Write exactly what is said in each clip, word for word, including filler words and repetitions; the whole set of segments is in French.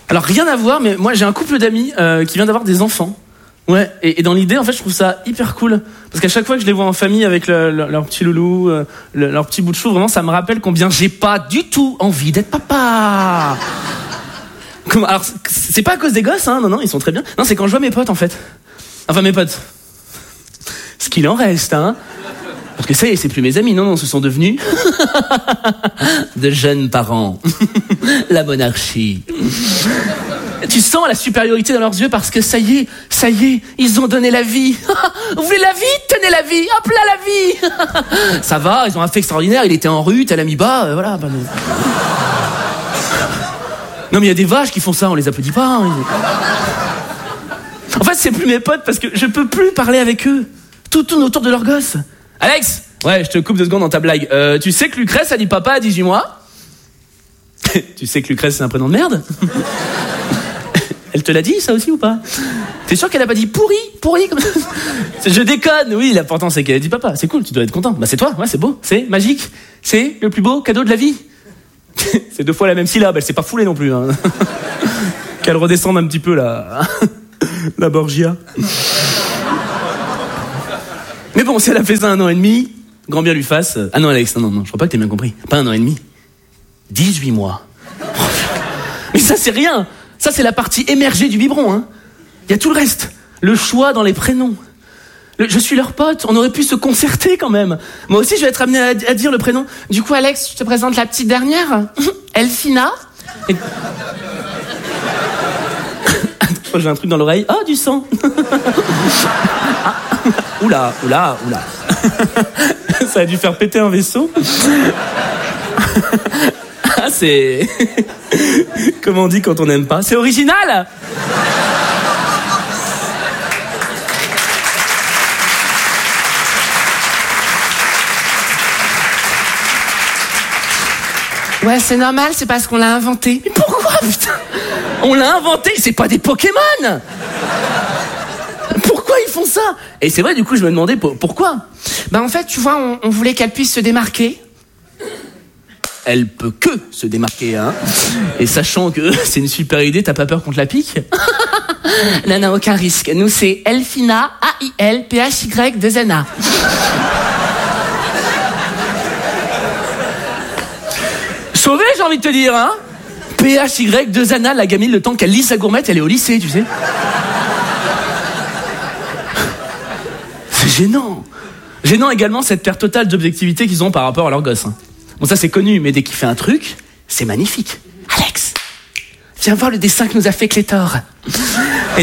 Alors rien à voir, mais moi j'ai un couple d'amis euh, qui vient d'avoir des enfants. Ouais, et, et dans l'idée, en fait, je trouve ça hyper cool. Parce qu'à chaque fois que je les vois en famille avec le, le, leur petit loulou, euh, le, leur petit bout de chou, vraiment, ça me rappelle combien j'ai pas du tout envie d'être papa. Comme, alors, c'est pas à cause des gosses, hein, non, non, ils sont très bien. Non, c'est quand je vois mes potes, en fait. Enfin, mes potes. Ce qu'il en reste, hein. Parce que ça y est, c'est plus mes amis, non, non, ce sont devenus de jeunes parents. La monarchie. Tu sens la supériorité dans leurs yeux parce que ça y est, ça y est, ils ont donné la vie. Vous voulez la vie? Tenez la vie. Hop là, la vie. Ça va, ils ont un fait extraordinaire. Il était en rue, t'as mis bas, euh, voilà. Bah, non. non, mais il y a des vaches qui font ça, on les applaudit pas. Hein. En fait, c'est plus mes potes parce que je peux plus parler avec eux. Tout tourne autour de leur gosse. Alex, ouais, je te coupe deux secondes dans ta blague. Euh, tu sais que Lucrèce a dit papa à dix-huit mois? Tu sais que Lucrèce, c'est un prénom de merde? Elle te l'a dit, ça aussi, ou pas? T'es sûr qu'elle a pas dit pourri, pourri comme ça? Je déconne, oui, l'important c'est qu'elle a dit papa. C'est cool, tu dois être content. Bah c'est toi, ouais, c'est beau, c'est magique. C'est le plus beau cadeau de la vie. C'est deux fois la même syllabe, elle s'est pas foulée non plus. Hein. Qu'elle redescende un petit peu, la... la Borgia. Mais bon, si elle a fait ça un an et demi, grand bien lui fasse... Ah non, Alex, non, non, non, je crois pas que t'aies bien compris. Pas un an et demi. dix-huit mois. Mais ça, c'est rien. Ça, c'est la partie émergée du biberon, hein. Il y a tout le reste. Le choix dans les prénoms. Le, je suis leur pote, on aurait pu se concerter quand même. Moi aussi, je vais être amené à, à dire le prénom. Du coup, Alex, je te présente la petite dernière. Elfina. Et... J'ai un truc dans l'oreille. Oh, du sang. Ah. Oula, oula, oula. Ça a dû faire péter un vaisseau. Ah, c'est... Comment on dit quand on n'aime pas? C'est original. Ouais, c'est normal, c'est parce qu'on l'a inventé. Mais pourquoi, putain? On l'a inventé, c'est pas des Pokémon. Pourquoi ils font ça? Et c'est vrai, du coup, je me demandais pourquoi. Bah en fait, tu vois, on, on voulait qu'elle puisse se démarquer. Elle peut que se démarquer, hein. Et sachant que c'est une super idée, t'as pas peur qu'on te la pique? Non, non, aucun risque. Nous, c'est Elfina, A I L P H Y deux N A. Sauvé, j'ai envie de te dire, hein. P H Y deux N A, la gamine, le temps qu'elle lit sa gourmette, elle est au lycée, tu sais. C'est gênant. Gênant également cette perte totale d'objectivité qu'ils ont par rapport à leur gosse, hein. Bon, ça c'est connu, mais dès qu'il fait un truc, c'est magnifique. Alex, viens voir le dessin que nous a fait Clétor. Et...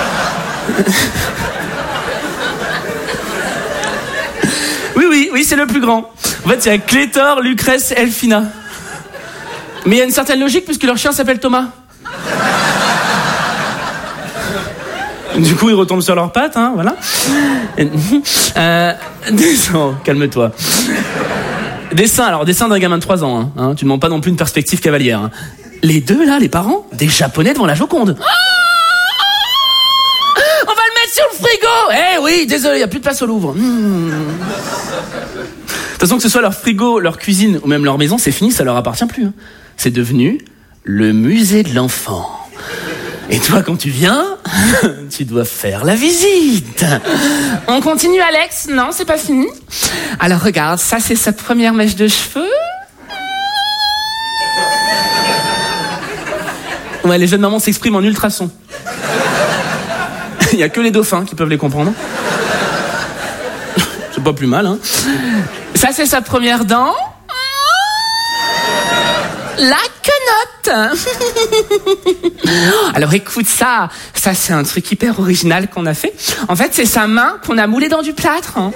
Oui, oui, oui, c'est le plus grand. En fait, il y a Clétor, Lucrèce, Elfina. Mais il y a une certaine logique puisque leur chien s'appelle Thomas. Du coup, ils retombent sur leurs pattes, hein, voilà. Euh, descends, calme-toi. Dessin, alors dessin d'un gamin de trois ans, hein, hein, tu ne demandes pas non plus une perspective cavalière. Hein. Les deux là, les parents, des Japonais devant la Joconde. Ah, on va le mettre sur le frigo. Eh oui, désolé, il y a plus de place au Louvre. Mmh. De toute façon, que ce soit leur frigo, leur cuisine ou même leur maison, c'est fini, ça leur appartient plus. Hein. C'est devenu le musée de l'enfant. Et toi, quand tu viens, tu dois faire la visite. On continue, Alex? Non, c'est pas fini. Alors, regarde, ça, c'est sa première mèche de cheveux. Ouais, les jeunes mamans s'expriment en ultrasons. Il y a que les dauphins qui peuvent les comprendre. C'est pas plus mal, hein. Ça, c'est sa première dent. La quenotte. Alors écoute ça, ça c'est un truc hyper original qu'on a fait. En fait, c'est sa main qu'on a moulée dans du plâtre. Hein.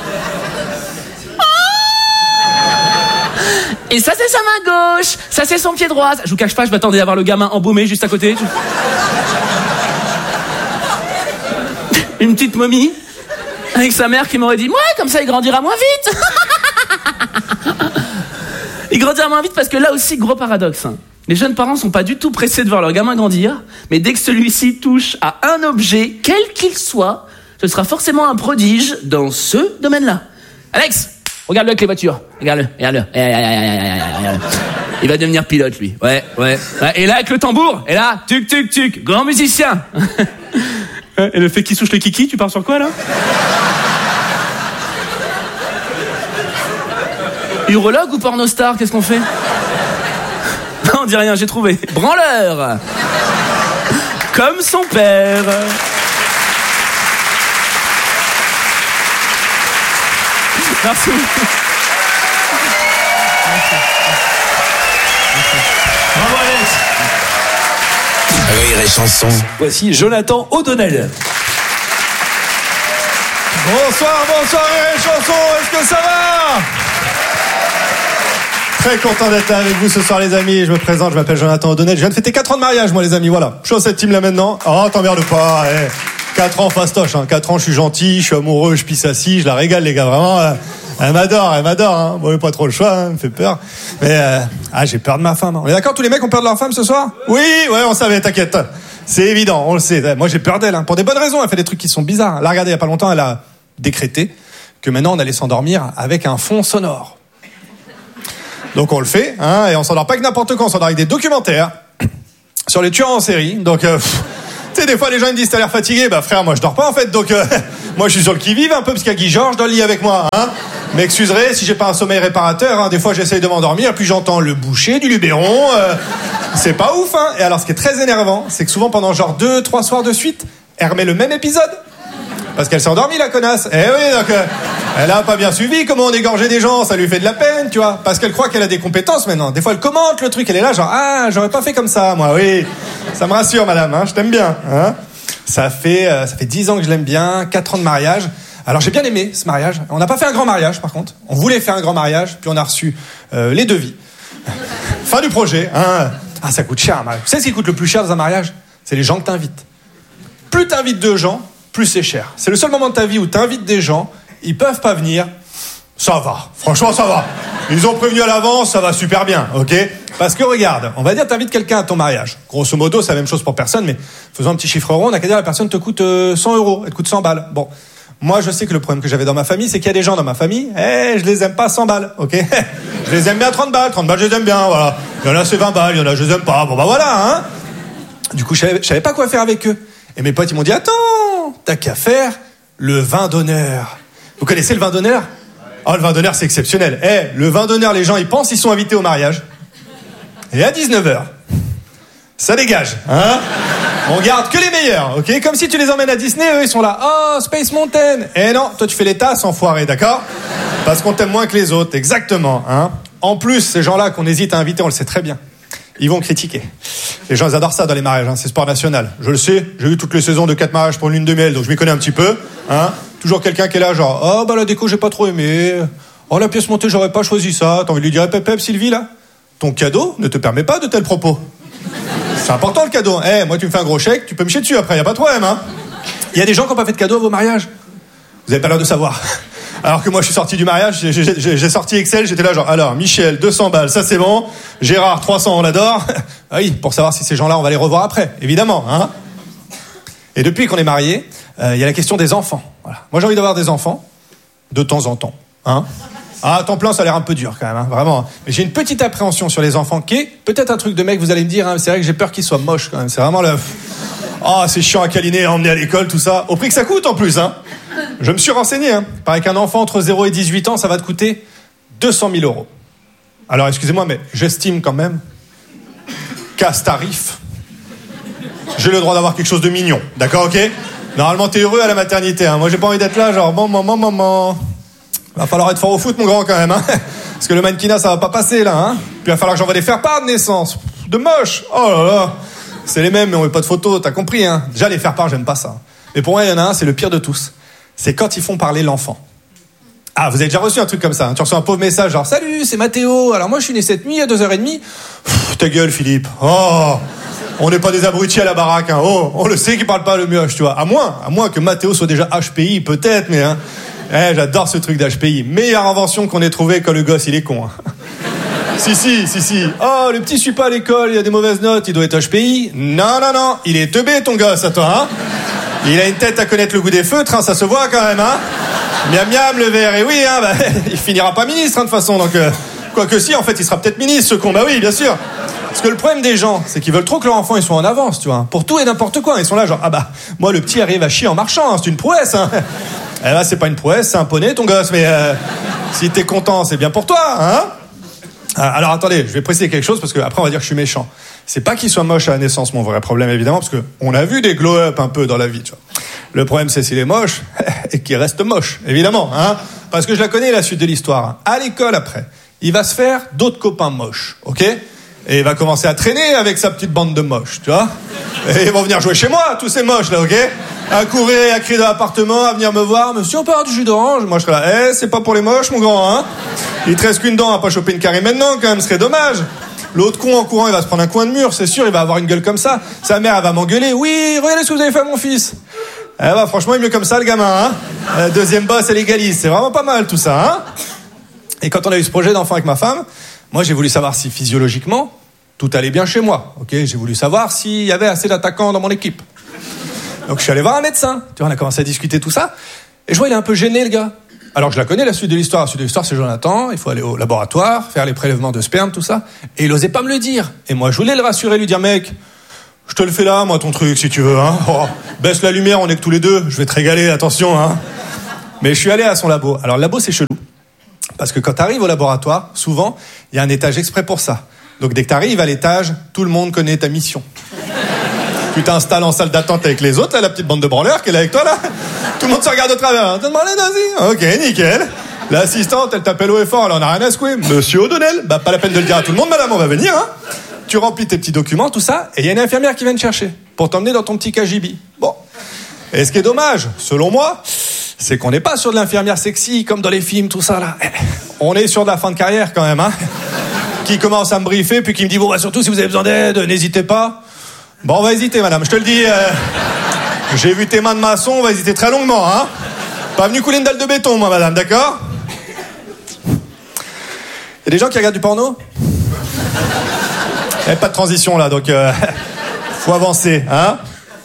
Et ça c'est sa main gauche, ça c'est son pied droit. Je vous cache pas, je m'attendais à voir le gamin embaumé juste à côté. Une petite momie avec sa mère qui m'aurait dit ouais, comme ça il grandira moins vite. Il grandira moins vite parce que là aussi, gros paradoxe. Hein. Les jeunes parents sont pas du tout pressés de voir leur gamin grandir, mais dès que celui-ci touche à un objet, quel qu'il soit, ce sera forcément un prodige dans ce domaine-là. Alex, regarde-le avec les voitures. Regarde-le, regarde-le. regarde-le. Il va devenir pilote, lui. Ouais, ouais. ouais. Et là, avec le tambour, et là, tuc, tuc, tuc, grand musicien. Et le fait qu'il souche le kiki, tu pars sur quoi, là? Urologue ou pornostar, qu'est-ce qu'on fait? Non, on dit rien, j'ai trouvé. Branleur. Comme son père. Merci. Bravo Alex. Rire et chanson. Voici Jonathan O'Donnell. Bonsoir, bonsoir Rire et chanson, est-ce que ça va? Très content d'être là avec vous ce soir les amis. Je me présente, je m'appelle Jonathan O'Donnell. Je viens de fêter quatre ans de mariage moi les amis, voilà. Je suis dans cette team là maintenant. Oh t'emmerdes pas, eh. quatre ans fastoche, hein. quatre ans je suis gentil, je suis amoureux, je pisse assis, je la régale les gars, vraiment. Euh, elle m'adore, elle m'adore, hein. Bon, j'ai pas trop le choix, hein, elle me fait peur. Mais euh, ah j'ai peur de ma femme. Hein. On est d'accord, tous les mecs ont peur de leur femme ce soir? Oui, ouais, on savait, t'inquiète. C'est évident, on le sait. Moi j'ai peur d'elle, hein. Pour des bonnes raisons, elle fait des trucs qui sont bizarres. Là regardez, il y a pas longtemps, elle a décrété que maintenant on allait s'endormir avec un fond sonore. Donc on le fait, hein, et on s'endort pas avec n'importe quoi, on s'endort avec des documentaires sur les tueurs en série. Donc, euh, tu sais, des fois les gens ils me disent t'as l'air fatigué, bah frère, moi je dors pas en fait, donc euh, moi je suis sur le qui-vive un peu parce qu'il y a Guy Georges dans le lit avec moi, hein. M'excuserez si j'ai pas un sommeil réparateur, hein. Des fois j'essaye de m'endormir, puis j'entends le boucher du Luberon, euh, c'est pas ouf, hein. Et alors ce qui est très énervant, c'est que souvent pendant genre deux, trois soirs de suite, elle remet le même épisode. Parce qu'elle s'est endormie, la connasse. Eh oui, donc euh, elle a pas bien suivi comment on égorgeait des gens, ça lui fait de la peine, tu vois. Parce qu'elle croit qu'elle a des compétences maintenant. Des fois, elle commente le truc, elle est là, genre ah, j'aurais pas fait comme ça, moi. Oui, ça me rassure, madame. Hein, je t'aime bien. Hein. Ça fait euh, ça fait dix ans que je l'aime bien, quatre ans de mariage. Alors j'ai bien aimé ce mariage. On n'a pas fait un grand mariage, par contre. On voulait faire un grand mariage, puis on a reçu euh, les devis. Fin du projet. Hein. Ah, ça coûte cher un mariage. Tu sais ce qui coûte le plus cher dans un mariage? C'est les gens que t'invites. Plus t'invites de gens, plus c'est cher. C'est le seul moment de ta vie où t'invites des gens, ils peuvent pas venir, ça va. Franchement, ça va. Ils ont prévenu à l'avance, ça va super bien, ok? Parce que regarde, on va dire t'invites quelqu'un à ton mariage. Grosso modo, c'est la même chose pour personne, mais faisons un petit chiffre rond, on a qu'à dire la personne te coûte euh, cent euros, elle te coûte cent balles. Bon, moi je sais que le problème que j'avais dans ma famille, c'est qu'il y a des gens dans ma famille, eh, je les aime pas cent balles, ok? Je les aime bien trente balles, trente balles je les aime bien, voilà. Il y en a c'est vingt balles, il y en a je les aime pas, bon bah voilà, hein? Du coup, je savais, je savais pas quoi faire avec eux. Et mes potes, ils m'ont dit, attends, t'as qu'à faire le vin d'honneur. Vous connaissez le vin d'honneur? Oh, le vin d'honneur, c'est exceptionnel. Eh, hey, le vin d'honneur, les gens, ils pensent, ils sont invités au mariage. Et à dix-neuf heures, ça dégage, hein? On garde que les meilleurs, ok? Comme si tu les emmènes à Disney, eux, ils sont là. Oh, Space Mountain. Eh non, toi, tu fais les tasses, enfoiré, d'accord? Parce qu'on t'aime moins que les autres, exactement, hein? En plus, ces gens-là qu'on hésite à inviter, on le sait très bien. Ils vont critiquer. Les gens, ils adorent ça dans les mariages, hein. C'est sport national. Je le sais, j'ai eu toutes les saisons de quatre mariages pour une lune de miel, donc je m'y connais un petit peu, hein. Toujours quelqu'un qui est là, genre, oh, bah la déco, j'ai pas trop aimé. Oh, la pièce montée, j'aurais pas choisi ça. T'as envie de lui dire, pep, pep, Sylvie, là? Ton cadeau ne te permet pas de tels propos. C'est important, le cadeau. Eh, hey, moi, tu me fais un gros chèque, tu peux me chier dessus après, y a pas de problème, hein. Il y a des gens qui ont pas fait de cadeau à vos mariages. Vous avez pas l'air de savoir. Alors que moi, je suis sorti du mariage, j'ai, j'ai, j'ai sorti Excel, j'étais là genre, alors, Michel, deux cents balles, ça c'est bon. Gérard, trois cents, on l'adore. Ah oui, pour savoir si ces gens-là, on va les revoir après, évidemment, hein. Et depuis qu'on est mariés, il euh, y a la question des enfants. Voilà. Moi, j'ai envie d'avoir des enfants, de temps en temps, hein. Ah, à temps plein, ça a l'air un peu dur quand même, hein, vraiment. Mais j'ai une petite appréhension sur les enfants qui est peut-être un truc de mec, vous allez me dire, hein, c'est vrai que j'ai peur qu'ils soient moches quand même. C'est vraiment le... Ah, oh, c'est chiant à câliner, à emmener à l'école, tout ça. Au prix que ça coûte en plus, hein. Je me suis renseigné, hein. Il paraît qu'un enfant entre zéro et dix-huit ans, ça va te coûter deux cent mille euros. Alors, excusez-moi, mais j'estime quand même qu'à ce tarif, j'ai le droit d'avoir quelque chose de mignon. D'accord, ok? Normalement, t'es heureux à la maternité, hein. Moi, j'ai pas envie d'être là, genre, bon, maman, maman. Va falloir être fort au foot, mon grand, quand même, hein. Parce que le mannequinat, ça va pas passer, là, hein. Puis il va falloir que j'envoie des faire-part de naissance. De moche. Oh là là. C'est les mêmes, mais on veut pas de photos, t'as compris, hein. Déjà, les faire-part, j'aime pas ça. Mais pour moi, il y en a un, c'est le pire de tous. C'est quand ils font parler l'enfant. Ah, vous avez déjà reçu un truc comme ça, hein. Tu reçois un pauvre message, genre, salut, c'est Mathéo. Alors moi, je suis né cette nuit à deux heures trente. Pff, ta gueule, Philippe. Oh. On n'est pas des abrutis à la baraque, hein. Oh, on le sait qu'ils parlent pas le mioche, tu vois. À moins, à moins que Mathéo soit déjà H P I, peut-être, mais, hein. Eh, j'adore ce truc d'H P I. Meilleure invention qu'on ait trouvée quand le gosse, il est con, hein. Si, si, si, si. Oh, le petit suit pas à l'école, il a des mauvaises notes, il doit être H P I. Non, non, non, il est teubé, ton gosse, à toi, hein. Il a une tête à connaître le goût des feutres, hein, ça se voit quand même, hein. Miam, miam, le verre, et oui, hein, bah, il finira pas ministre, hein, de toute façon, donc, euh, Quoique si, en fait, il sera peut-être ministre, ce con. Bah oui, bien sûr. Parce que le problème des gens, c'est qu'ils veulent trop que leur enfant, ils soient en avance, tu vois. Pour tout et n'importe quoi. Ils sont là, genre, ah bah, moi, le petit arrive à chier en marchant, hein, c'est une prouesse, hein. Eh là, c'est pas une prouesse, c'est un poney, ton gosse. Mais euh, si t'es content, c'est bien pour toi, hein. Alors, attendez, je vais préciser quelque chose, parce que après, on va dire que je suis méchant. C'est pas qu'il soit moche à la naissance, mon vrai problème, évidemment, parce que on a vu des glow-up un peu dans la vie, tu vois. Le problème, c'est s'il est moche, et qu'il reste moche, évidemment, hein. Parce que je la connais, la suite de l'histoire. Hein. À l'école, après, il va se faire d'autres copains moches, ok? Et il va commencer à traîner avec sa petite bande de moches, tu vois. Et ils vont venir jouer chez moi, tous ces moches, là, ok? À courir, à crier dans l'appartement, à venir me voir. Monsieur, on peut avoir du jus d'orange? Moi, je serais là, eh, c'est pas pour les moches, mon grand, hein? Il te reste qu'une dent à pas choper une carie maintenant, quand même, ce serait dommage. L'autre con en courant, il va se prendre un coin de mur, c'est sûr, il va avoir une gueule comme ça. Sa mère, elle va m'engueuler. Oui, regardez ce que vous avez fait à mon fils. Eh bah, franchement, il est mieux comme ça, le gamin, hein. Euh, deuxième boss, elle égalise. C'est vraiment pas mal, tout ça, hein. Et quand on a eu ce projet d'enfant avec ma femme, moi, j'ai voulu savoir si physiologiquement, tout allait bien chez moi, ok? J'ai voulu savoir s'il y avait assez d'attaquants dans mon équipe. Donc, je suis allé voir un médecin. Tu vois, on a commencé à discuter tout ça. Et je vois, il est un peu gêné, le gars. Alors, je la connais, la suite de l'histoire. La suite de l'histoire, c'est Jonathan. Il faut aller au laboratoire, faire les prélèvements de sperme, tout ça. Et il osait pas me le dire. Et moi, je voulais le rassurer, lui dire, mec, je te le fais là, moi, ton truc, si tu veux, hein. Oh, baisse la lumière, on est que tous les deux. Je vais te régaler, attention, hein. Mais je suis allé à son labo. Alors, le labo, c'est chelou. Parce que quand tu arrives au laboratoire, souvent, il y a un étage exprès pour ça. Donc, dès que tu arrives à l'étage, tout le monde connaît ta mission. Tu t'installes en salle d'attente avec les autres, là, la petite bande de branleurs qui est là avec toi, là. Tout le monde se regarde de travers. Hein. T'as demandé, vas-y. Ok, nickel. L'assistante, elle t'appelle haut et fort, elle en a rien à secouer. Monsieur O'Donnell. Bah, pas la peine de le dire à tout le monde, madame, on va venir, hein. Tu remplis tes petits documents, tout ça, et il y a une infirmière qui vient te chercher pour t'emmener dans ton petit K G B. Bon. Et ce qui est dommage, selon moi, c'est qu'on n'est pas sur de l'infirmière sexy, comme dans les films, tout ça, là. On est sur de la fin de carrière, quand même, hein. Qui commence à me briefer, puis qui me dit, bon, bah, surtout, si vous avez besoin d'aide, n'hésitez pas. Bon, on va hésiter, madame, je te le dis. Euh, j'ai vu tes mains de maçon, on va hésiter très longuement, hein. Pas venu couler une dalle de béton, moi, madame, d'accord? Il y a des gens qui regardent du porno? Il n'y a pas de transition, là, donc... Euh, faut avancer, hein.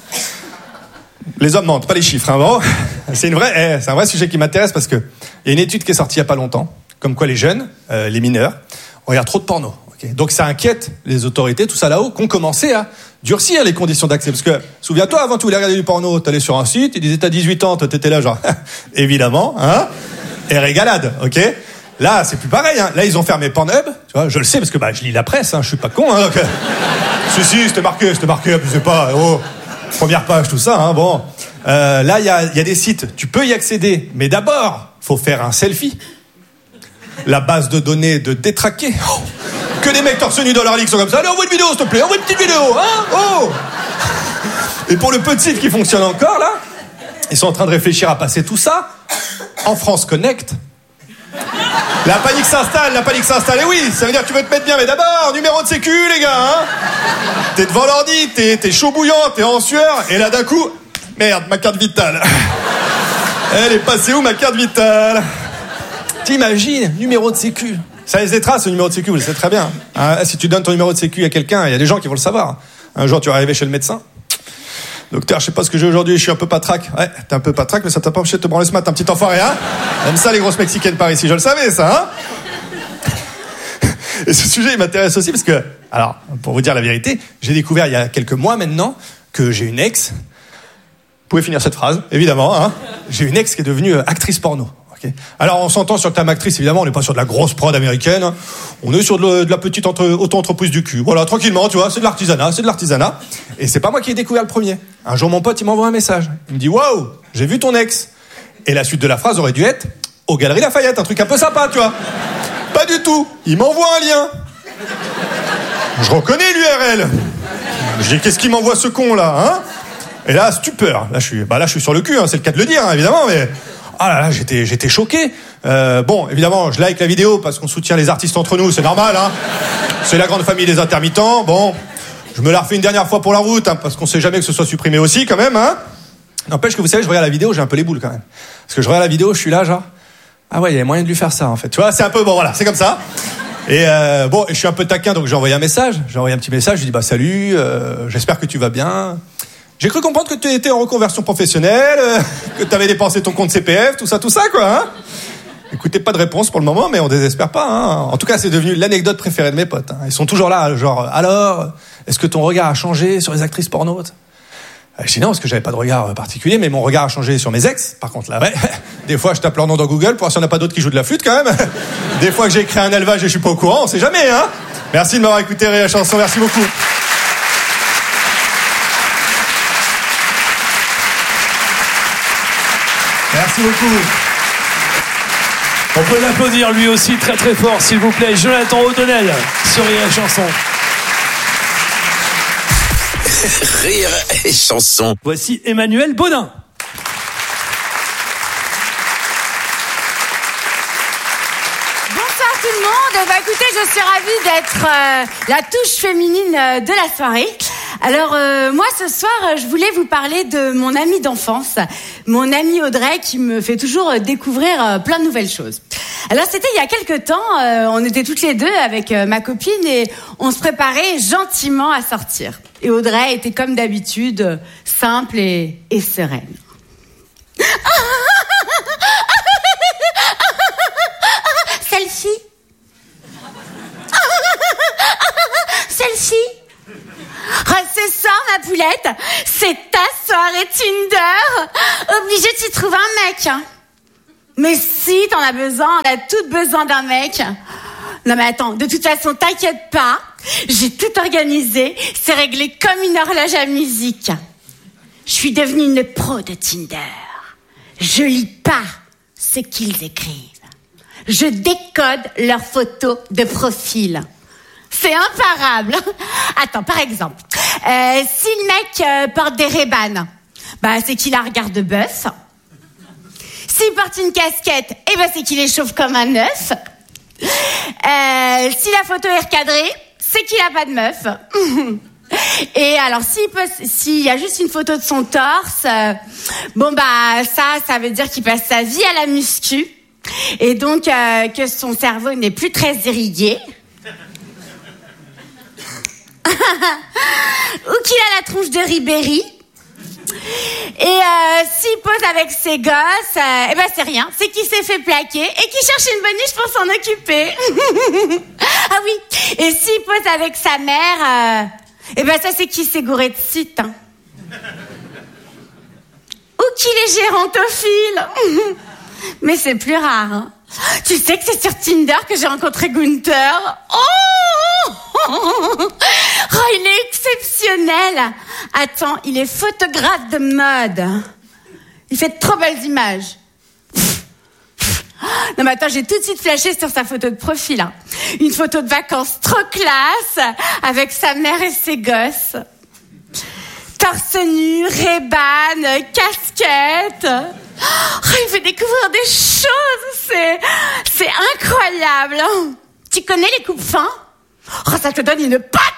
Les hommes mentent, pas les chiffres, hein, bon. C'est, une vraie, eh, c'est un vrai sujet qui m'intéresse, parce que il y a une étude qui est sortie il n'y a pas longtemps, comme quoi les jeunes, euh, les mineurs, regardent trop de porno. Okay. Donc ça inquiète les autorités, tout ça là-haut, qui ont commencé à durcir les conditions d'accès. Parce que, souviens-toi, avant tu voulais regarder du porno, t'allais sur un site, ils disaient t'as dix-huit ans, toi t'étais là genre, évidemment, hein, et régalade, ok. Là, c'est plus pareil, hein. Là, ils ont fermé Pornhub, tu vois, je le sais parce que bah, je lis la presse, hein, je suis pas con, hein, donc, euh... si, si, c'était marqué, c'était marqué, abusez pas, oh, première page, tout ça, hein, bon. Euh, là, il y a, y a des sites, tu peux y accéder, mais d'abord, faut faire un selfie. La base de données de détraquer. Oh. Que des mecs torse nu dans leur ligue sont comme ça. Allez, envoie une vidéo, s'il te plaît, envoie une petite vidéo, hein, oh. Et pour le peu de sites qui fonctionnent encore, là, ils sont en train de réfléchir à passer tout ça en France Connect. La panique s'installe, la panique s'installe. Et oui, ça veut dire que tu veux te mettre bien, mais d'abord, numéro de sécu, les gars, hein. T'es devant l'ordi, t'es, t'es chaud bouillant, t'es en sueur, et là, d'un coup, merde, ma carte vitale. Elle est passée où, ma carte vitale? T'imagines, numéro de sécu. Ça laisse des traces, ce numéro de sécu, vous le savez très bien. Hein, si tu donnes ton numéro de sécu à quelqu'un, il y a des gens qui vont le savoir. Un jour, tu vas arriver chez le médecin. Docteur, je sais pas ce que j'ai aujourd'hui, je suis un peu patraque. Ouais, t'es un peu patraque, mais ça t'a pas empêché de te branler ce matin, un petit enfoiré, hein. Comme ça, les grosses mexicaines par ici, je le savais, ça, hein. Et ce sujet, il m'intéresse aussi parce que, alors, pour vous dire la vérité, j'ai découvert il y a quelques mois maintenant que j'ai une ex. Vous pouvez finir cette phrase, évidemment, hein. J'ai une ex qui est devenue actrice porno. Okay. Alors, on s'entend sur le terme actrice, évidemment, on n'est pas sur de la grosse prod américaine. Hein. On est sur de, de la petite entre, auto-entreprise du cul. Voilà, tranquillement, tu vois, c'est de l'artisanat, c'est de l'artisanat. Et c'est pas moi qui ai découvert le premier. Un jour, mon pote, il m'envoie un message. Il me dit, waouh, j'ai vu ton ex. Et la suite de la phrase aurait dû être, aux Galeries Lafayette, un truc un peu sympa, tu vois. Pas du tout. Il m'envoie un lien. Je reconnais l'U R L. Je dis, qu'est-ce qu'il m'envoie ce con, là, hein? Et là, stupeur. Là, je suis, bah là, je suis sur le cul, hein, c'est le cas de le dire, hein, évidemment, mais... Ah là là, j'étais, j'étais choqué. Euh, bon, évidemment, je like la vidéo parce qu'on soutient les artistes entre nous, c'est normal, hein. C'est la grande famille des intermittents. Bon, je me la refais une dernière fois pour la route, hein, parce qu'on sait jamais que ce soit supprimé aussi, quand même, hein. N'empêche que vous savez, je regarde la vidéo, j'ai un peu les boules, quand même. Parce que je regarde la vidéo, je suis là, genre, ah ouais, il y a moyen de lui faire ça, en fait. Tu vois, c'est un peu, bon, voilà, c'est comme ça. Et euh, bon, je suis un peu taquin, donc j'ai envoyé un message. J'ai envoyé un petit message, je lui dis, bah salut, euh, j'espère que tu vas bien. J'ai cru comprendre que tu étais en reconversion professionnelle, euh, que tu avais dépensé ton compte C P F, tout ça, tout ça, quoi, hein. Écoutez, pas de réponse pour le moment, mais on désespère pas. Hein. En tout cas, c'est devenu l'anecdote préférée de mes potes. Hein. Ils sont toujours là, genre, alors, est-ce que ton regard a changé sur les actrices porno? Je dis non, parce que j'avais pas de regard particulier, mais mon regard a changé sur mes ex. Par contre, là, ouais. Des fois, je tape leur nom dans Google pour voir s'il n'y en a pas d'autres qui jouent de la flûte, quand même. Des fois que j'ai créé un élevage et je suis pas au courant, on sait jamais, hein. Merci de m'avoir écouté, Rire et Chanson. Merci beaucoup. Merci beaucoup. On peut l'applaudir lui aussi très très fort, s'il vous plaît. Jonathan O'Donnell sur Rire et Chanson. Rire et Chanson. Voici Emmanuel Bodin. Bonsoir tout le monde. Bah écoutez, je suis ravie d'être euh, la touche féminine euh, de la soirée. Alors euh, moi ce soir, je voulais vous parler de mon amie d'enfance, mon amie Audrey, qui me fait toujours découvrir euh, plein de nouvelles choses. Alors c'était il y a quelques temps, euh, on était toutes les deux avec euh, ma copine et on se préparait gentiment à sortir. Et Audrey était comme d'habitude euh, simple et, et sereine. Selfie. Selfie. Oh, c'est ça, ma poulette. C'est ta soirée Tinder. Obligé de t'y trouver un mec. Hein. Mais si t'en as besoin, t'as tout besoin d'un mec. Non mais attends, de toute façon, t'inquiète pas. J'ai tout organisé. C'est réglé comme une horloge à musique. Je suis devenue une pro de Tinder. Je lis pas ce qu'ils écrivent. Je décode leurs photos de profil. C'est imparable. Attends, par exemple, euh, si le mec euh, porte des Ray-Ban, bah c'est qu'il a un regard de bœuf. S'il porte une casquette, eh ben c'est qu'il est chauve comme un œuf. Euh, si la photo est recadrée, c'est qu'il a pas de meuf. Et alors s'il peut, s'il y a juste une photo de son torse, euh, bon bah ça, ça veut dire qu'il passe sa vie à la muscu et donc euh, que son cerveau n'est plus très irrigué. Ou qu'il a la tronche de Ribéry. Et euh, s'il pose avec ses gosses, euh, eh ben c'est rien, c'est qu'il s'est fait plaquer et qu'il cherche une bonne niche pour s'en occuper. Ah oui, et s'il pose avec sa mère, euh, eh ben ça c'est qu'il s'est gouré de site. Hein. Ou qu'il est gérontophile. Mais c'est plus rare. Hein. Tu sais que c'est sur Tinder que j'ai rencontré Gunther. Oh, oh, il est exceptionnel. Attends, il est photographe de mode. Il fait de trop belles images. Non mais attends, j'ai tout de suite flashé sur sa photo de profil. Hein. Une photo de vacances trop classe avec sa mère et ses gosses. Torse nu, Ray-Ban, casquette. Oh, il fait découvrir des choses, c'est, c'est incroyable. Hein. Tu connais les coupes fins? Oh, ça te donne une patate.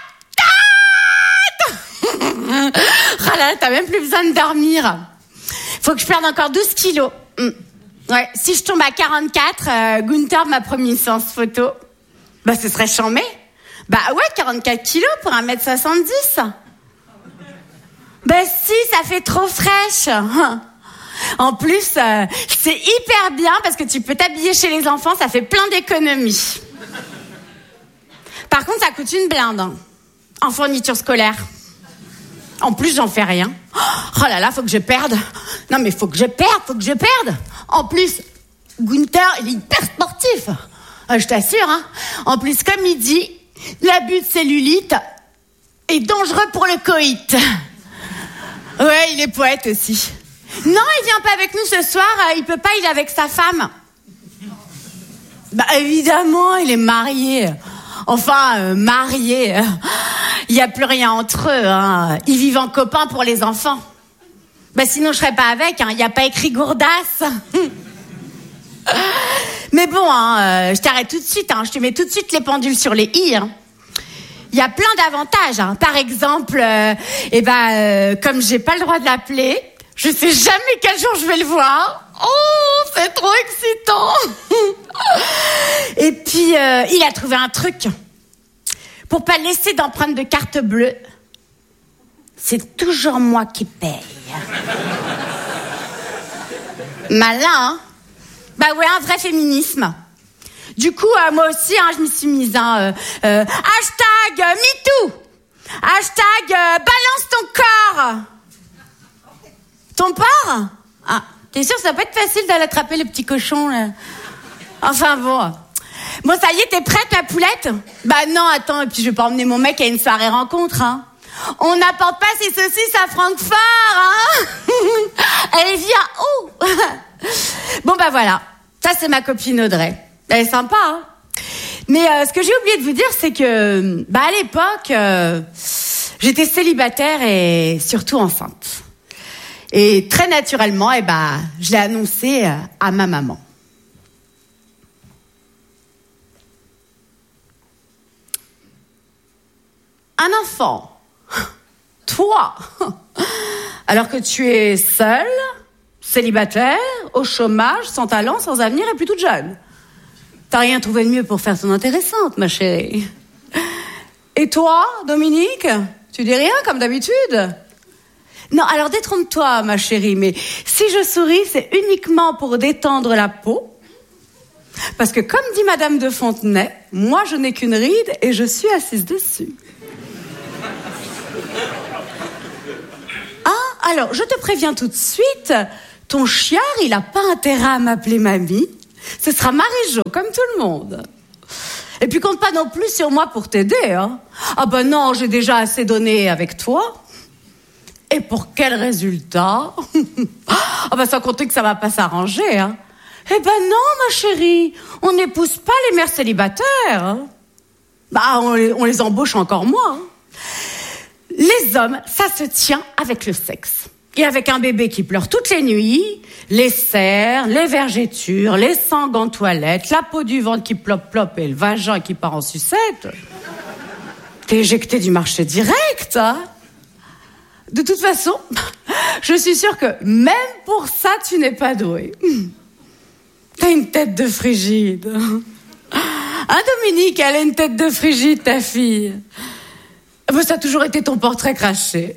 Oh là, t'as même plus besoin de dormir. Faut que je perde encore douze kilos. Mm. Ouais, si je tombe à quarante-quatre, euh, Gunther m'a promis une séance photo. Bah, ce serait chambé. Bah ouais, quarante-quatre kilos pour un mètre soixante-dix. Bah si, ça fait trop fraîche. En plus, euh, c'est hyper bien parce que tu peux t'habiller chez les enfants, ça fait plein d'économies. Par contre, ça coûte une blinde hein, en fourniture scolaire. En plus, j'en fais rien. Oh là là, faut que je perde. Non mais faut que je perde, faut que je perde. En plus, Gunther, il est hyper sportif. Euh, je t'assure. Hein. En plus, comme il dit, l'abus de cellulite est dangereux pour le coït. Ouais, il est poète aussi. Non, il vient pas avec nous ce soir, il peut pas, il est avec sa femme. Bah évidemment, il est marié. Enfin, euh, marié. Il y a plus rien entre eux. Hein. Ils vivent en copain pour les enfants. Bah sinon, je serais pas avec. Hein. Il y a pas écrit Gourdas. Mais bon, hein, euh, je t'arrête tout de suite. Hein. Je te mets tout de suite les pendules sur les i. Hein. Il y a plein d'avantages. Hein. Par exemple, euh, eh ben, euh, comme j'ai pas le droit de l'appeler, je sais jamais quel jour je vais le voir. Oh, c'est trop excitant. Et puis, euh, il a trouvé un truc. Pour pas laisser d'empreinte de carte bleue, c'est toujours moi qui paye. Malin, hein? Bah ouais, un vrai féminisme. Du coup, euh, moi aussi, hein, je m'y suis mise. Hein, euh, euh, hashtag euh, MeToo. Hashtag euh, balance ton corps. Ton porc? Ah, t'es sûr que ça va pas être facile d'aller attraper le petit cochon, là? Enfin bon. Bon, ça y est, t'es prête, ma poulette? Bah non, attends, et puis je vais pas emmener mon mec à une soirée rencontre, hein. On n'apporte pas ses saucisses à Francfort, hein. Allez, viens, oh. Bon, bah voilà. Ça, c'est ma copine Audrey. Elle est sympa, hein. Mais euh, ce que j'ai oublié de vous dire, c'est que, bah à l'époque, euh, j'étais célibataire et surtout enceinte. Et très naturellement, eh bah, je l'ai annoncé euh, à ma maman. Un enfant, toi, alors que tu es seule, célibataire, au chômage, sans talent, sans avenir et puis toute jeune. T'as rien trouvé de mieux pour faire ton intéressante, ma chérie. Et toi, Dominique, tu dis rien comme d'habitude? Non, alors détrompe-toi, ma chérie, mais si je souris, c'est uniquement pour détendre la peau. Parce que comme dit Madame de Fontenay, moi je n'ai qu'une ride et je suis assise dessus. Ah, alors, je te préviens tout de suite, ton chiard, il a pas intérêt à m'appeler mamie. Ce sera Marie-Jo, comme tout le monde. Et puis, compte pas non plus sur moi pour t'aider, hein. Ah ben non, j'ai déjà assez donné avec toi. Et pour quel résultat? Ah ben, sans compter que ça va pas s'arranger, hein. Eh ben non, ma chérie, on n'épouse pas les mères célibataires, hein. Bah, on les, on les embauche encore moins, hein. Les hommes, ça se tient avec le sexe. Et avec un bébé qui pleure toutes les nuits, les serres, les vergetures, les sangs en toilette, la peau du ventre qui plop-plop et le vagin qui part en sucette. T'es éjecté du marché direct, hein. De toute façon, je suis sûre que même pour ça, tu n'es pas doué. T'as une tête de frigide. Hein, Dominique, elle a une tête de frigide, ta fille. Ça a toujours été ton portrait craché.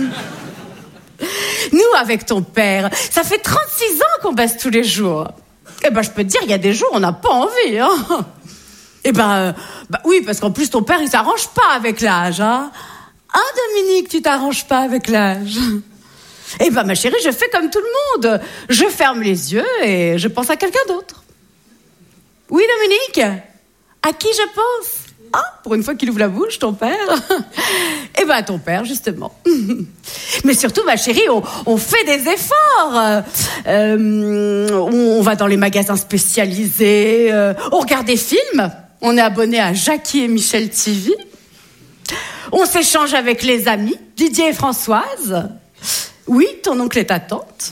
Nous, avec ton père, ça fait trente-six ans qu'on baisse tous les jours. Eh ben, je peux te dire, il y a des jours, on n'a pas envie, hein. Eh ben, euh, bah oui, parce qu'en plus, ton père, il s'arrange pas avec l'âge, hein. Hein, Dominique, tu t'arranges pas avec l'âge? Eh ben, ma chérie, je fais comme tout le monde. Je ferme les yeux et je pense à quelqu'un d'autre. Oui, Dominique? À qui je pense? Ah, pour une fois qu'il ouvre la bouche, ton père. Eh ben, ton père, justement. Mais surtout, ma chérie, on, on fait des efforts. Euh, on va dans les magasins spécialisés. Euh, on regarde des films. On est abonné à Jackie et Michel T V. On s'échange avec les amis, Didier et Françoise. Oui, ton oncle et ta tante.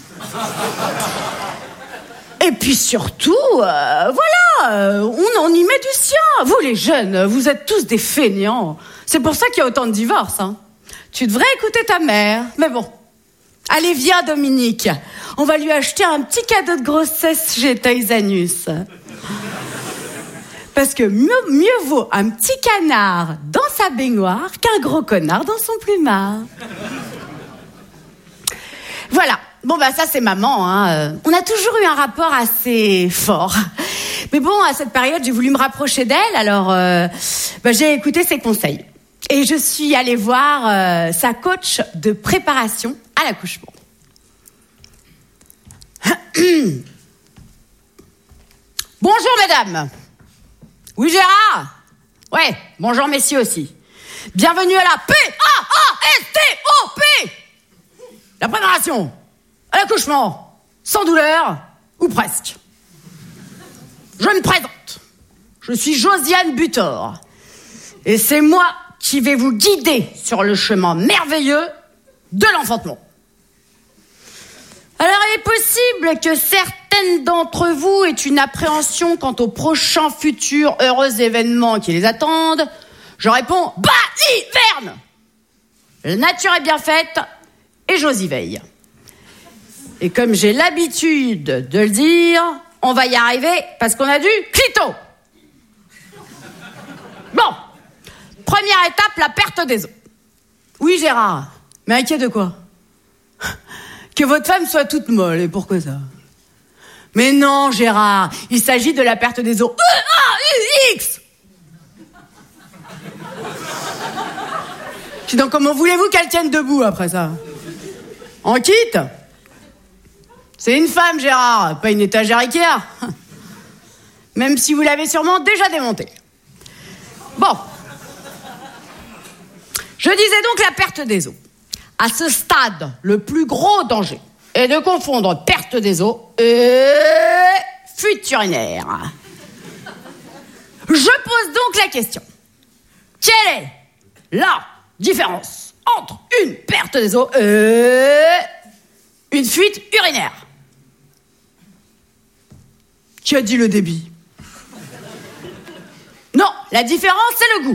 Et puis surtout, euh, voilà, euh, on, on y met du sien. Vous, les jeunes, vous êtes tous des feignants. C'est pour ça qu'il y a autant de divorces, hein. Tu devrais écouter ta mère. Mais bon, allez, viens, Dominique. On va lui acheter un petit cadeau de grossesse chez Toys R Us. Parce que mieux, mieux vaut un petit canard dans sa baignoire qu'un gros connard dans son plumard. Voilà. Bon, bah ça, c'est maman, hein. On a toujours eu un rapport assez fort. Mais bon, à cette période, j'ai voulu me rapprocher d'elle, alors euh, bah, j'ai écouté ses conseils. Et je suis allée voir euh, sa coach de préparation à l'accouchement. Bonjour, mesdames. Oui, Gérard? Ouais, bonjour, messieurs aussi. Bienvenue à la P A A S T O P. La préparation à l'accouchement, sans douleur, ou presque. Je me présente. Je suis Josiane Butor. Et c'est moi qui vais vous guider sur le chemin merveilleux de l'enfantement. Alors, il est possible que certaines d'entre vous aient une appréhension quant aux prochains futurs heureux événements qui les attendent. Je réponds, bah, hiverne! La nature est bien faite et j'ose y veille. Et comme j'ai l'habitude de le dire, on va y arriver parce qu'on a du clito. Bon, première étape, la perte des os. Oui, Gérard, mais inquiet de quoi? Que votre femme soit toute molle, et pourquoi ça? Mais non, Gérard, il s'agit de la perte des os. E A U X. Puis donc, comment voulez-vous qu'elle tienne debout après ça? En kit? C'est une femme, Gérard, pas une étagère Ikea. Même si vous l'avez sûrement déjà démontée. Bon. Je disais donc la perte des os. À ce stade, le plus gros danger est de confondre perte des os et fuite urinaire. Je pose donc la question. Quelle est la différence entre une perte des os et une fuite urinaire? Qui a dit le débit? Non, la différence, c'est le goût.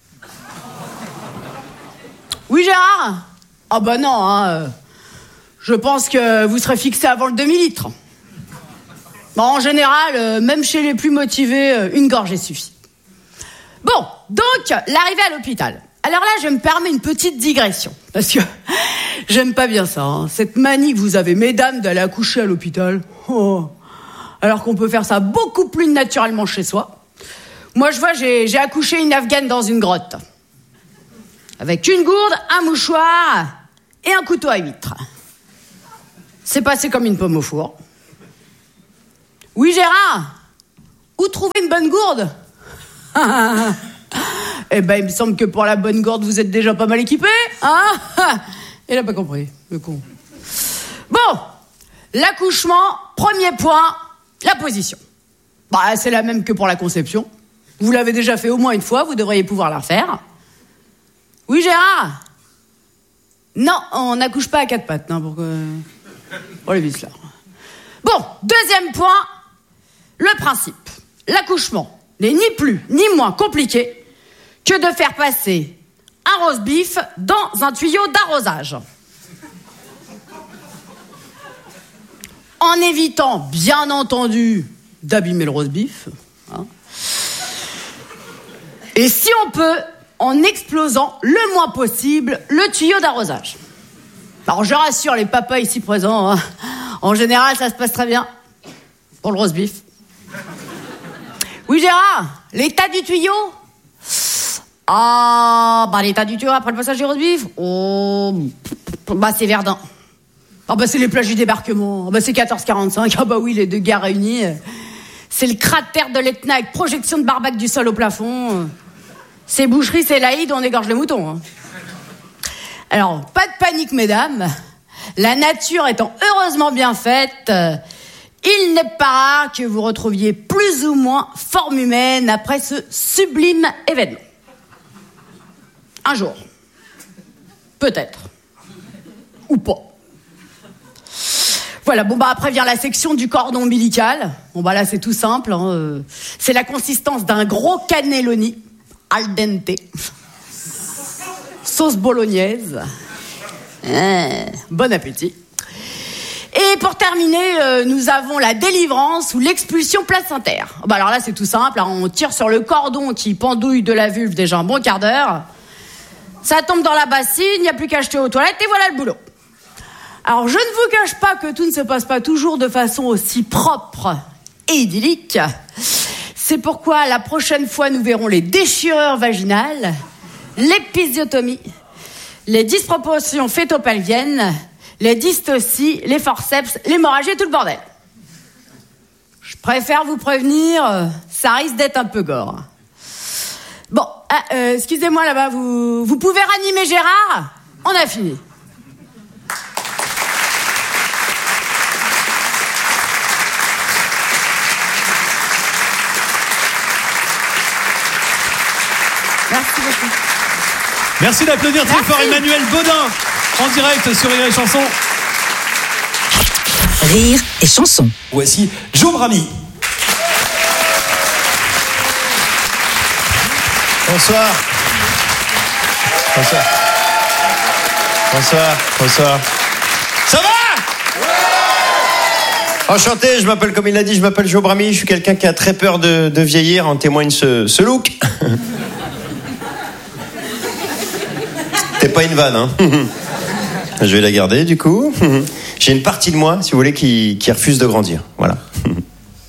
Oui, Gérard? Ah bah non, hein. Je pense que vous serez fixé avant le demi-litre. Bon, en général, euh, même chez les plus motivés, euh, une gorgée suffit. Bon, donc, l'arrivée à l'hôpital. Alors là, je me permets une petite digression. Parce que j'aime pas bien ça, hein. Cette manie que vous avez, mesdames, d'aller accoucher à l'hôpital. Oh. Alors qu'on peut faire ça beaucoup plus naturellement chez soi. Moi, je vois, j'ai, j'ai accouché une Afghane dans une grotte. Avec une gourde, un mouchoir et un couteau à huître. C'est passé comme une pomme au four. Oui, Gérard? Où trouver une bonne gourde? Eh ben, il me semble que pour la bonne gourde, vous êtes déjà pas mal équipé, hein? Il a pas compris, le con. Bon, l'accouchement, premier point, la position. Bah, c'est la même que pour la conception. Vous l'avez déjà fait au moins une fois, vous devriez pouvoir la refaire. Oui, Gérard? Non, on n'accouche pas à quatre pattes, hein, pour que... Oh, les vis, là. Bon, deuxième point, le principe. L'accouchement n'est ni plus ni moins compliqué que de faire passer un roast beef dans un tuyau d'arrosage. En évitant, bien entendu, d'abîmer le roast beef. Hein. Et si on peut, en explosant le moins possible le tuyau d'arrosage. Alors je rassure les papas ici présents, hein. En général ça se passe très bien. Pour le roast beef. Oui, Gérard, l'état du tuyau? Ah, bah l'état du tuyau après le passage du roast beef? Oh, bah c'est Verdun. Ah bah c'est les plages du débarquement. Ah bah c'est quatorze quarante-cinq. Ah bah oui, les deux gares réunies. C'est le cratère de l'Etna avec projection de barbac du sol au plafond. C'est boucherie, c'est l'Aïd, on égorge les moutons. Hein. Alors, pas de panique, mesdames. La nature étant heureusement bien faite, il n'est pas rare que vous retrouviez plus ou moins forme humaine après ce sublime événement. Un jour. Peut-être. Ou pas. Voilà, bon bah après vient la section du cordon ombilical. Bon bah là c'est tout simple, hein. C'est la consistance d'un gros cannelloni al dente, sauce bolognaise. Ah, bon appétit. Et pour terminer, euh, nous avons la délivrance ou l'expulsion placentaire. Bah alors là c'est tout simple, hein. On tire sur le cordon qui pendouille de la vulve déjà un bon quart d'heure. Ça tombe dans la bassine, il n'y a plus qu'à jeter aux toilettes et voilà le boulot. Alors, je ne vous cache pas que tout ne se passe pas toujours de façon aussi propre et idyllique. C'est pourquoi la prochaine fois, nous verrons les déchirures vaginales, l'épisiotomie, les disproportions fœto-pelviennes, les dystocies, les forceps, l'hémorragie et tout le bordel. Je préfère vous prévenir, ça risque d'être un peu gore. Bon, ah, euh, excusez-moi là-bas, vous, vous pouvez ranimer Gérard? On a fini. Merci beaucoup. Merci d'applaudir très Merci. fort Emmanuel Baudin en direct sur Rire et Chanson. Rire et Chanson. Voici Joe Brami. Bonsoir. Bonsoir. Bonsoir. Bonsoir. Ça va? Ouais. Enchanté, je m'appelle, comme il l'a dit, je m'appelle Joe Brami. Je suis quelqu'un qui a très peur de, de vieillir. En témoigne ce, ce look. T'es pas une vanne, hein? Je vais la garder, du coup. J'ai une partie de moi, si vous voulez, qui, qui refuse de grandir. Voilà.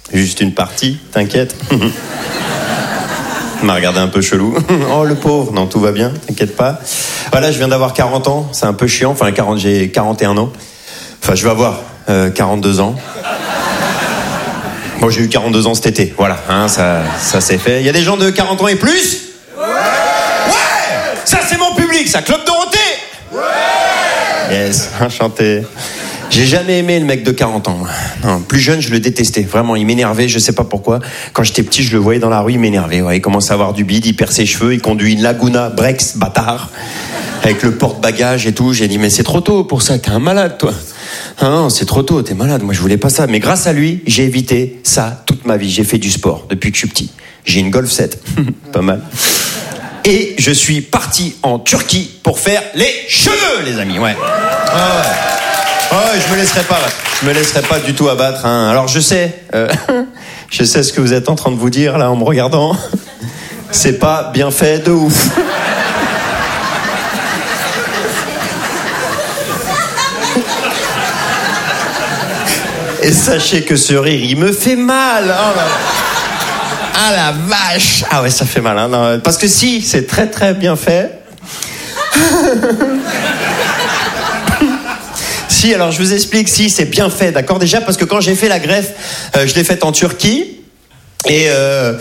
Juste une partie, t'inquiète. Il m'a regardé un peu chelou. Oh, le pauvre. Non, tout va bien, t'inquiète pas. Voilà, je viens d'avoir quarante ans, c'est un peu chiant. Enfin, quarante, j'ai quarante et un ans. Enfin, je vais avoir euh, quarante-deux ans. Moi, j'ai eu quarante-deux ans cet été. Voilà, hein, ça, ça c'est fait. Il y a des gens de quarante ans et plus ? Ouais ! Ouais ! Ça, c'est mon public, ça. Club Dorothée ? Ouais ! Yes, enchanté. J'ai jamais aimé le mec de quarante ans. Non, plus jeune, je le détestais. Vraiment, il m'énervait, je sais pas pourquoi. Quand j'étais petit, je le voyais dans la rue, il m'énervait. Ouais, il commence à avoir du bide, il perd ses cheveux, il conduit une Laguna Brex, bâtard, avec le porte-bagages et tout. J'ai dit, mais c'est trop tôt pour ça, t'es un malade, toi. Ah non, c'est trop tôt, t'es malade. Moi, je voulais pas ça. Mais grâce à lui, j'ai évité ça toute ma vie. J'ai fait du sport depuis que je suis petit. J'ai une Golf sept. Pas mal. Et je suis parti en Turquie pour faire les cheveux, les amis. Ouais. Ah ouais. Oh, je me laisserai pas, je me laisserai pas du tout abattre. Hein. Alors je sais, euh, je sais ce que vous êtes en train de vous dire là en me regardant. C'est pas bien fait de ouf. Et sachez que ce rire, il me fait mal. Oh là. Ah la vache. Ah ouais, ça fait mal. Hein. Non, parce que si, c'est très très bien fait. Si, alors je vous explique, si, c'est bien fait, d'accord ? Déjà, parce que quand j'ai fait la greffe, euh, je l'ai faite en Turquie. Et, euh,